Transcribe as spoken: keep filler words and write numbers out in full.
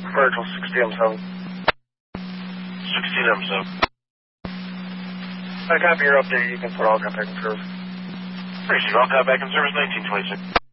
Virtual sixteen M seven. sixteen M seven. I copy your update. You can put all contact in service. Appreciate it. All call back in service nineteen twenty-six.